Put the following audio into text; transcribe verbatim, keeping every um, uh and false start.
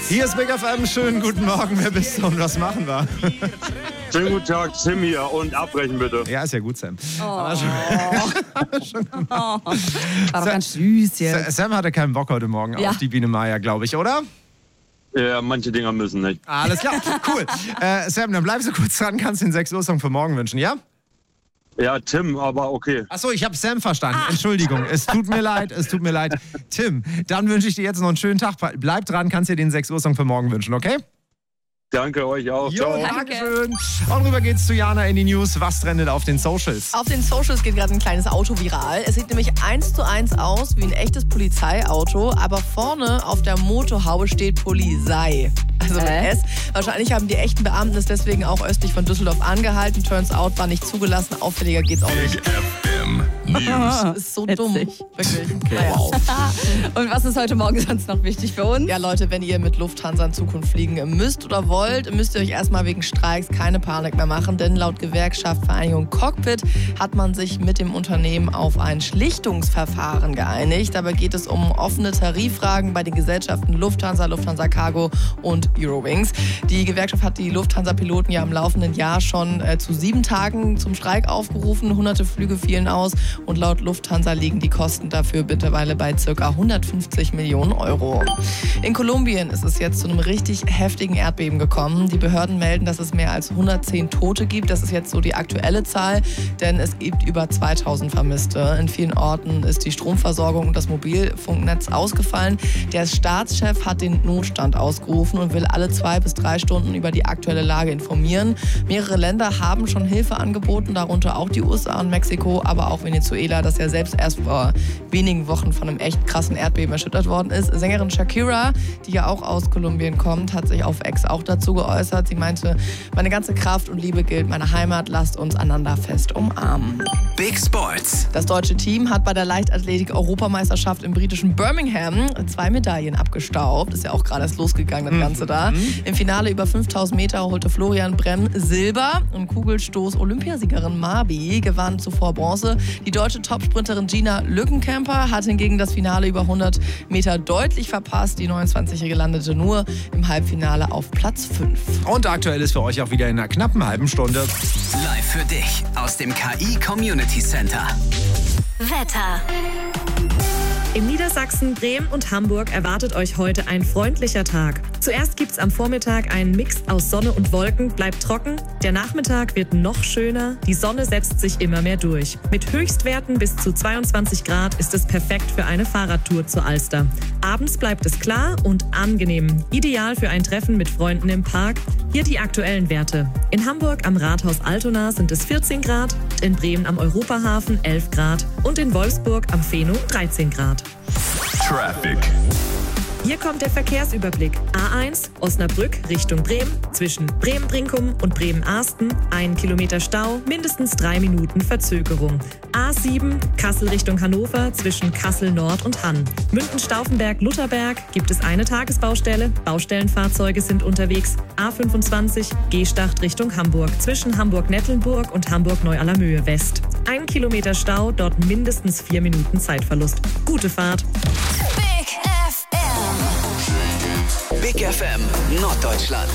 Hier ist Big F M, schönen guten Morgen, wer bist du und was machen wir? Schönen guten Tag, Tim hier und abbrechen bitte. Ja, ist ja gut, Sam. Oh. Aber schon, schon Oh. War doch ganz süß jetzt. Sam hatte keinen Bock heute Morgen Ja. auf die Biene Maya, glaube ich, oder? Ja, manche Dinger müssen nicht. Alles klar, cool. Äh, Sam, dann bleibst du kurz dran, kannst den sechs Uhr Song für morgen wünschen, ja? Ja, Tim, aber okay. Achso, ich habe Sam verstanden. Entschuldigung, es tut mir leid, es tut mir leid. Tim, dann wünsche ich dir jetzt noch einen schönen Tag. Bleib dran, kannst dir den sechs Uhr Song für morgen wünschen, okay? Danke euch auch. Jo, Ciao. Dankeschön. Und rüber geht's zu Jana in die News. Was trendet auf den Socials? Auf den Socials geht gerade ein kleines Auto viral. Es sieht nämlich eins zu eins aus wie ein echtes Polizeiauto, aber vorne auf der Motorhaube steht Polizei. Also mit Äh? S. Wahrscheinlich haben die echten Beamten es deswegen auch östlich von Düsseldorf angehalten. Turns out war nicht zugelassen. Auffälliger geht's auch nicht. Das ist so dumm. Witzig. Wirklich. Okay, Naja. wow. Und was ist heute Morgen sonst noch wichtig für uns? Ja, Leute, wenn ihr mit Lufthansa in Zukunft fliegen müsst oder wollt, müsst ihr euch erstmal wegen Streiks keine Panik mehr machen, denn laut Gewerkschaft Vereinigung Cockpit hat man sich mit dem Unternehmen auf ein Schlichtungsverfahren geeinigt. Dabei geht es um offene Tariffragen bei den Gesellschaften Lufthansa, Lufthansa Cargo und Eurowings. Die Gewerkschaft hat die Lufthansa-Piloten ja im laufenden Jahr schon äh, zu sieben Tagen zum Streik aufgerufen. Hunderte Flüge fielen aus und laut Lufthansa liegen die Kosten dafür mittlerweile bei ca. hundertfünfzig Millionen Euro. In Kolumbien ist es jetzt zu einem richtig heftigen Erdbeben gekommen. Die Behörden melden, dass es mehr als hundertzehn Tote gibt. Das ist jetzt so die aktuelle Zahl, denn es gibt über zweitausend Vermisste. In vielen Orten ist die Stromversorgung und das Mobilfunknetz ausgefallen. Der Staatschef hat den Notstand ausgerufen und will alle zwei bis drei Stunden über die aktuelle Lage informieren. Mehrere Länder haben schon Hilfe angeboten, darunter auch die U S A und Mexiko, aber auch Venezuela, das ja selbst erst vor wenigen Wochen von einem echt krassen Erdbeben erschüttert worden ist. Sängerin Shakira, die ja auch aus Kolumbien kommt, hat sich auf X auch dazu geäußert. Sie meinte, meine ganze Kraft und Liebe gilt meiner Heimat, lasst uns einander fest umarmen. Big Sports. Das deutsche Team hat bei der Leichtathletik-Europameisterschaft im britischen Birmingham zwei Medaillen abgestaubt. Ist ja auch gerade erst losgegangen, das Ganze da. Im Finale über fünftausend Meter holte Florian Bremm Silber und Kugelstoß-Olympiasiegerin Marbi gewann zuvor Bronze. Die deutsche Topsprinterin Gina Lückenkämper hat hingegen das Finale über hundert Meter deutlich verpasst. Die neunundzwanzigjährige landete nur im Halbfinale auf Platz fünf. Und aktuell ist für euch auch wieder in einer knappen halben Stunde. Live für dich aus dem K I Community Center. Wetter. In Niedersachsen, Bremen und Hamburg erwartet euch heute ein freundlicher Tag. Zuerst gibt's am Vormittag einen Mix aus Sonne und Wolken, bleibt trocken. Der Nachmittag wird noch schöner, die Sonne setzt sich immer mehr durch. Mit Höchstwerten bis zu zweiundzwanzig Grad ist es perfekt für eine Fahrradtour zur Alster. Abends bleibt es klar und angenehm, ideal für ein Treffen mit Freunden im Park. Hier die aktuellen Werte. In Hamburg am Rathaus Altona sind es vierzehn Grad, in Bremen am Europahafen elf Grad und in Wolfsburg am Feno dreizehn Grad. Traffic. Hier kommt der Verkehrsüberblick. A eins, Osnabrück Richtung Bremen. Zwischen Bremen-Brinkum und Bremen-Arsten ein Kilometer Stau, mindestens drei Minuten Verzögerung. A sieben, Kassel Richtung Hannover zwischen Kassel Nord und Hann. Münden-Stauffenberg-Lutherberg gibt es eine Tagesbaustelle. Baustellenfahrzeuge sind unterwegs. A fünfundzwanzig, Gestacht Richtung Hamburg zwischen Hamburg-Nettlenburg und Hamburg-Neu-Allermöhe West. Ein Kilometer Stau, dort mindestens vier Minuten Zeitverlust. Gute Fahrt. Big F M. Big F M Norddeutschland.